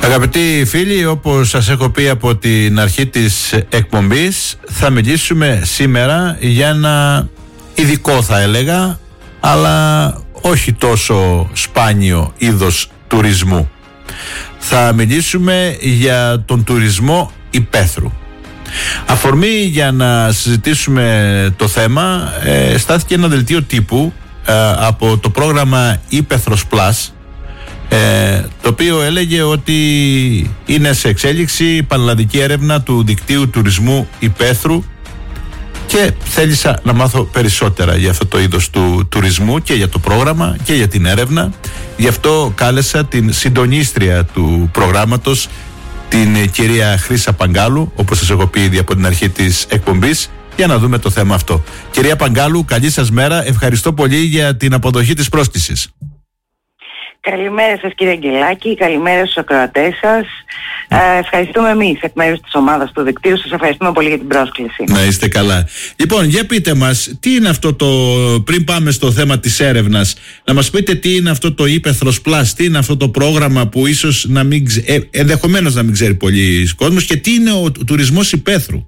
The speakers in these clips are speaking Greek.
Αγαπητοί φίλοι, όπως σας έχω πει από την αρχή της εκπομπής, θα μιλήσουμε σήμερα για ένα ειδικό, θα έλεγα, αλλά όχι τόσο σπάνιο είδος τουρισμού. Θα μιλήσουμε για τον τουρισμό υπαίθρου. Αφορμή για να συζητήσουμε το θέμα στάθηκε ένα δελτίο τύπου από το πρόγραμμα Ήπεθρος Plus, το οποίο έλεγε ότι είναι σε εξέλιξη πανελλαδική έρευνα του δικτύου τουρισμού υπαίθρου και θέλησα να μάθω περισσότερα για αυτό το είδος του τουρισμού και για το πρόγραμμα και για την έρευνα. Γι' αυτό κάλεσα την συντονίστρια του προγράμματος, την κυρία Χρύσα Παγκάλου, όπως σας έχω πει ήδη από την αρχή της εκπομπής, για να δούμε το θέμα αυτό. Κυρία Παγκάλου, καλή σας μέρα. Ευχαριστώ πολύ για την αποδοχή της πρόσκλησης. Καλημέρα σας κύριε Αγγελάκη, καλημέρα στους ακροατές σας. Ευχαριστούμε εμείς εκ μέρους της ομάδας του δικτύου, σας ευχαριστούμε πολύ για την πρόσκληση. Να είστε καλά. Λοιπόν, για πείτε μας, τι είναι αυτό το, πριν πάμε στο θέμα της έρευνας, να μας πείτε τι είναι αυτό το Ήπεθρος Plus, τι είναι αυτό το πρόγραμμα που ίσως να μην, ενδεχομένως να μην ξέρει πολλοί κόσμος, και τι είναι ο τουρισμός υπαίθρου.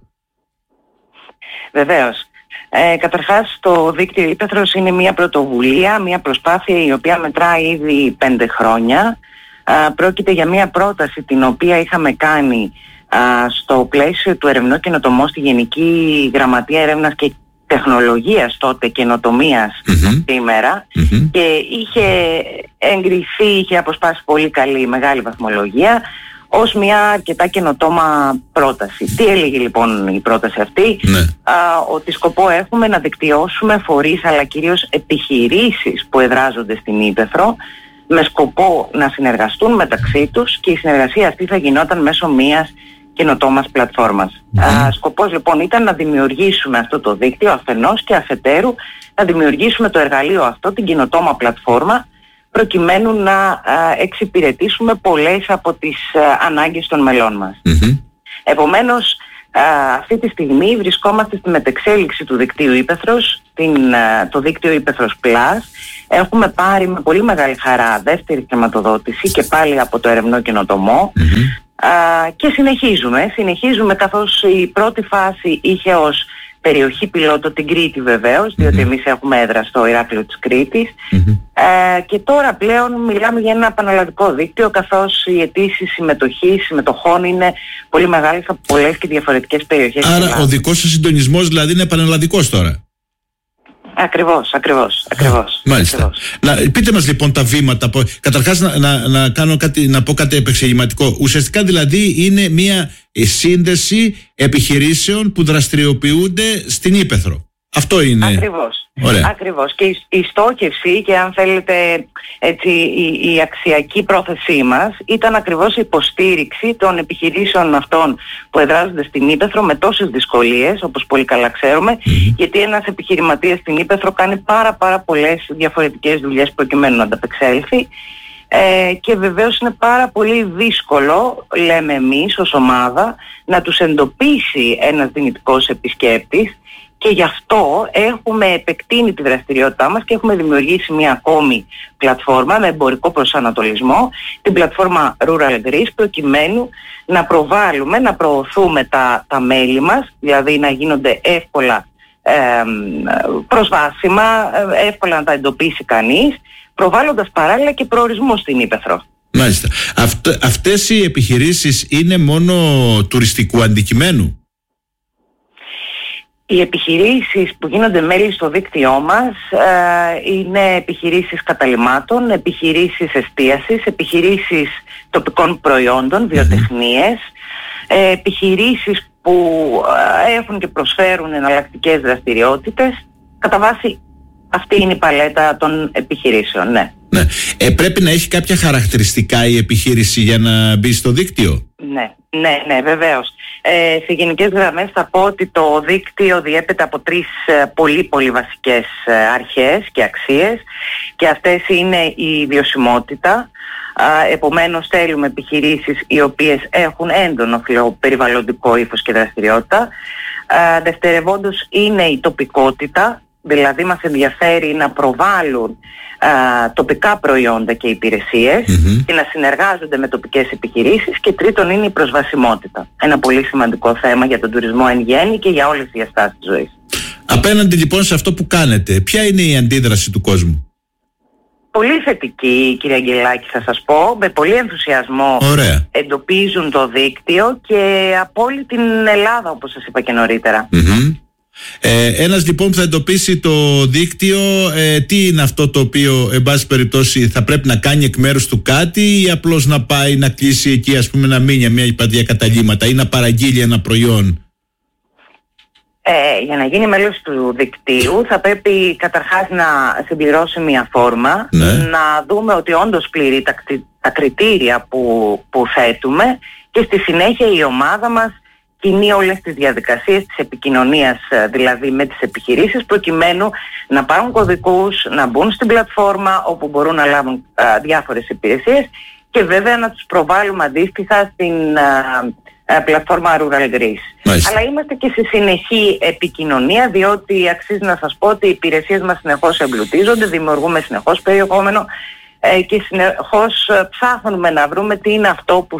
Βεβαίως. Καταρχάς, το δίκτυο Ήπεθρος είναι μια πρωτοβουλία, μια προσπάθεια η οποία μετράει ήδη 5 χρόνια. Πρόκειται για μια πρόταση την οποία είχαμε κάνει στο πλαίσιο του Ερευνό Καινοτομό στη Γενική Γραμματεία Έρευνας και Τεχνολογίας, τότε καινοτομίας σήμερα, και είχε εγκριθεί, είχε αποσπάσει πολύ καλή, μεγάλη βαθμολογία ως μια αρκετά καινοτόμα πρόταση. Τι έλεγε λοιπόν η πρόταση αυτή? Ότι σκοπό έχουμε να δικτυώσουμε φορείς αλλά κυρίως επιχειρήσεις που εδράζονται στην Ήπεθρο με σκοπό να συνεργαστούν μεταξύ τους, και η συνεργασία αυτή θα γινόταν μέσω μιας καινοτόμας πλατφόρμας. Σκοπός λοιπόν ήταν να δημιουργήσουμε αυτό το δίκτυο αφενός, και αφετέρου να δημιουργήσουμε το εργαλείο αυτό, την καινοτόμα πλατφόρμα, προκειμένου να εξυπηρετήσουμε πολλές από τις ανάγκες των μελών μας. Επομένως, αυτή τη στιγμή βρισκόμαστε στη μετεξέλιξη του δικτύου Ήπεθρος, το δίκτυο Ήπεθρος Plus. Έχουμε πάρει με πολύ μεγάλη χαρά δεύτερη χρηματοδότηση και πάλι από το Ερευνό Καινοτομό, και συνεχίζουμε, καθώς η πρώτη φάση είχε ως περιοχή πιλότο την Κρήτη βεβαίως, διότι εμείς έχουμε έδρα στο Ηράκλειο της Κρήτης, και τώρα πλέον μιλάμε για ένα πανελλαδικό δίκτυο, καθώς οι αιτήσεις συμμετοχών είναι πολύ μεγάλες από πολλές και διαφορετικές περιοχές. Άρα ο δικός σας συντονισμός δηλαδή είναι πανελλαδικός τώρα? Ακριβώς. Μάλιστα. Πείτε μας λοιπόν τα βήματα. Καταρχάς να πω κάτι επεξηγηματικό. Ουσιαστικά δηλαδή είναι μια σύνδεση επιχειρήσεων που δραστηριοποιούνται στην Ήπεθρο. Αυτό είναι. Ακριβώς. Και η στόχευση, και αν θέλετε έτσι, η αξιακή πρόθεσή μας ήταν ακριβώς η υποστήριξη των επιχειρήσεων αυτών που εδράζονται στην Ήπεθρο με τόσες δυσκολίες, όπως πολύ καλά ξέρουμε, γιατί ένας επιχειρηματίας στην Ήπεθρο κάνει πάρα πολλές διαφορετικές δουλειές προκειμένου να ανταπεξέλθει, και βεβαίως είναι πάρα πολύ δύσκολο, λέμε εμείς ως ομάδα, να τους εντοπίσει ένας δυνητικός επισκέπτης. Και γι' αυτό έχουμε επεκτείνει τη δραστηριότητά μας και έχουμε δημιουργήσει μια ακόμη πλατφόρμα με εμπορικό προσανατολισμό, την πλατφόρμα Rural Greece, προκειμένου να προβάλλουμε, να προωθούμε τα μέλη μας, δηλαδή να γίνονται εύκολα προσβάσιμα, εύκολα να τα εντοπίσει κανείς, προβάλλοντας παράλληλα και προορισμό στην Ήπεθρο. Μάλιστα. Αυτές οι επιχειρήσεις είναι μόνο τουριστικού αντικειμένου? Οι επιχειρήσεις που γίνονται μέλη στο δίκτυό μας είναι επιχειρήσεις καταλυμάτων, επιχειρήσεις εστίασης, επιχειρήσεις τοπικών προϊόντων, βιοτεχνίες, επιχειρήσεις που έχουν και προσφέρουν εναλλακτικές δραστηριότητες. Κατά βάση αυτή είναι η παλέτα των επιχειρήσεων, ναι. Πρέπει να έχει κάποια χαρακτηριστικά η επιχείρηση για να μπει στο δίκτυο? Ναι, βεβαίως. Σε γενικές γραμμές θα πω ότι το δίκτυο διέπεται από 3 πολύ βασικές αρχές και αξίες, και αυτές είναι η βιωσιμότητα. Επομένως θέλουμε επιχειρήσεις οι οποίες έχουν έντονο περιβαλλοντικό ύφος και δραστηριότητα. Δευτερευόντως είναι η τοπικότητα, δηλαδή μας ενδιαφέρει να προβάλλουν τοπικά προϊόντα και υπηρεσίες και να συνεργάζονται με τοπικές επιχειρήσεις, και τρίτον είναι η προσβασιμότητα. Ένα πολύ σημαντικό θέμα για τον τουρισμό εν γέννη και για όλες τις διαστάσεις της ζωής. Απέναντι λοιπόν σε αυτό που κάνετε, ποια είναι η αντίδραση του κόσμου? Πολύ θετική, κύριε Αγγελάκη, θα σας πω. Με πολύ ενθουσιασμό. Ωραία. Εντοπίζουν το δίκτυο και από όλη την Ελλάδα, όπως σας είπα και νωρίτερα. Ένας λοιπόν που θα εντοπίσει το δίκτυο, τι είναι αυτό το οποίο εν πάση περιπτώσει θα πρέπει να κάνει εκ μέρους του κάτι, ή απλώς να πάει να κλείσει εκεί, ας πούμε, να μείνει μια υπαδία καταλήμματα ή να παραγγείλει ένα προϊόν? Για να γίνει μέλος του δικτύου θα πρέπει καταρχάς να συμπληρώσει μια φόρμα, να δούμε ότι όντως πληρεί τα κριτήρια που θέτουμε, και στη συνέχεια η ομάδα μας κινεί όλες τις διαδικασίες της επικοινωνίας, δηλαδή με τις επιχειρήσεις, προκειμένου να πάρουν κωδικούς, να μπουν στην πλατφόρμα όπου μπορούν να λάβουν διάφορες υπηρεσίες, και βέβαια να τους προβάλλουμε αντίστοιχα στην πλατφόρμα Rural Greece. Αλλά είμαστε και σε συνεχή επικοινωνία, διότι αξίζει να σας πω ότι οι υπηρεσίες μας συνεχώς εμπλουτίζονται, δημιουργούμε συνεχώς περιεχόμενο και συνεχώς ψάχνουμε να βρούμε τι είναι αυτό που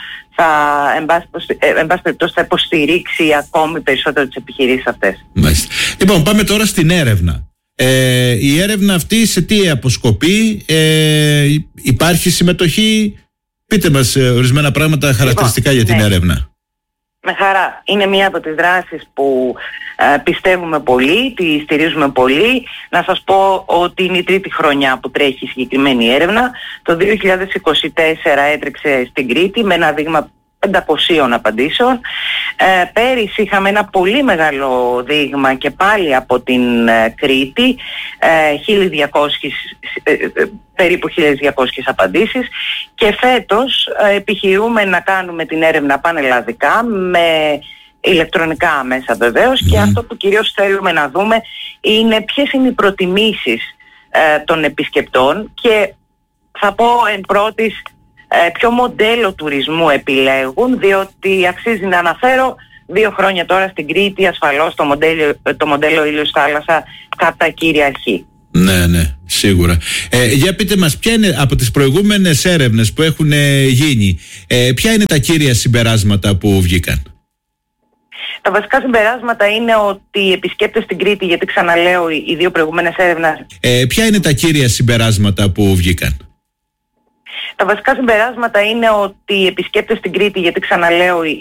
εν πάση περιπτώσει θα υποστηρίξει ακόμη περισσότερο τις επιχειρήσεις αυτές. Μάλιστα. Λοιπόν, πάμε τώρα στην έρευνα. Η έρευνα αυτή σε τι αποσκοπεί? Υπάρχει συμμετοχή? Πείτε μας ορισμένα πράγματα χαρακτηριστικά για την έρευνα. Με χαρά. Είναι μία από τις δράσεις που πιστεύουμε πολύ, τη στηρίζουμε πολύ. Να σας πω ότι είναι η τρίτη χρονιά που τρέχει η συγκεκριμένη έρευνα. Το 2024 έτρεξε στην Κρήτη με ένα δείγμα 500 απαντήσεων. Πέρυσι είχαμε ένα πολύ μεγάλο δείγμα και πάλι από την Κρήτη, 1.200, περίπου 1.200 απαντήσεις, και φέτος επιχειρούμε να κάνουμε την έρευνα πανελλαδικά με ηλεκτρονικά μέσα βεβαίως, και αυτό που κυρίως θέλουμε να δούμε είναι ποιες είναι οι προτιμήσεις των επισκεπτών, και θα πω εν πρώτης ποιο μοντέλο τουρισμού επιλέγουν, διότι αξίζει να αναφέρω 2 χρόνια τώρα στην Κρήτη ασφαλώς το μοντέλο ήλιος θάλασσα κατά κυριαρχεί. Ναι, σίγουρα. Για πείτε μας, ποια είναι από τις προηγούμενες έρευνες που έχουν γίνει, ποια είναι τα κύρια συμπεράσματα που βγήκαν? Τα βασικά συμπεράσματα είναι ότι οι επισκέπτες στην Κρήτη, γιατί ξαναλέω οι 2 προηγούμενες έρευνες... ποια είναι τα κύρια συμπεράσματα που βγήκαν? Τα βασικά συμπεράσματα είναι ότι οι επισκέπτες στην Κρήτη, γιατί ξαναλέω